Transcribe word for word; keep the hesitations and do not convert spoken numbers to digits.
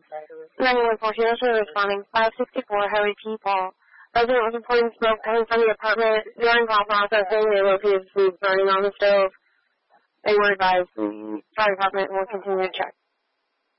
nine one four, Sheriff responding. five sixty-four, Harry P. Paul. Resident was reporting smoke coming from the apartment during call processing. They located food burning on the stove. They were advised the fire department will continue to check.